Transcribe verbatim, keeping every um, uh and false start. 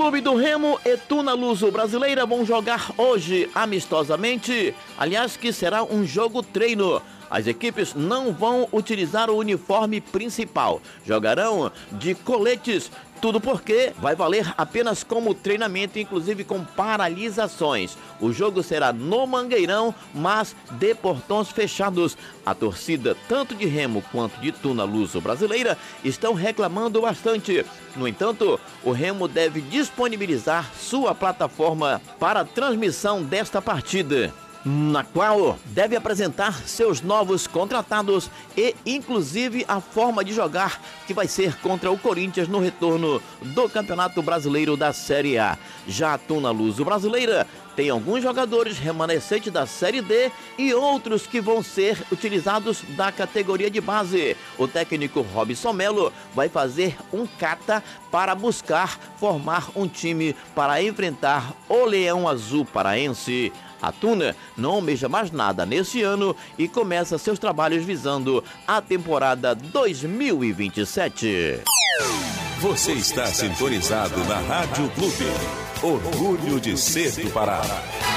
Clube do Remo e Tuna Luso Brasileira vão jogar hoje amistosamente, aliás que será um jogo treino. As equipes não vão utilizar o uniforme principal, jogarão de coletes, tudo porque vai valer apenas como treinamento, inclusive com paralisações. O jogo será no Mangueirão, mas de portões fechados. A torcida, tanto de Remo quanto de Tuna Luso Brasileira, estão reclamando bastante. No entanto, o Remo deve disponibilizar sua plataforma para a transmissão desta partida, na qual deve apresentar seus novos contratados e inclusive a forma de jogar, que vai ser contra o Corinthians no retorno do Campeonato Brasileiro da Série A. Já a Tuna Luso Brasileira tem alguns jogadores remanescentes da Série D e outros que vão ser utilizados da categoria de base. O técnico Robson Melo vai fazer um cata para buscar formar um time para enfrentar o Leão Azul Paraense. A Tuna não almeja mais nada nesse ano e começa seus trabalhos visando a temporada dois mil e vinte e sete. Você está sintonizado na Rádio Clube. Orgulho de ser do Pará.